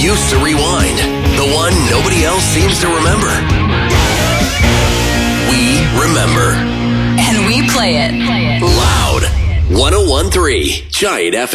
used to rewind. The one nobody else seems to remember. We remember. And we play it. Loud. 101.3 Giant FM.